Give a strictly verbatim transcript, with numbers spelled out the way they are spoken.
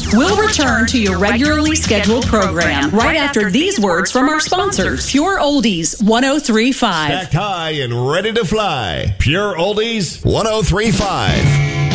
We'll return to your regularly scheduled program right after these words from our sponsors. Pure Oldies one oh three point five. Stacked high and ready to fly. Pure Oldies one oh three point five.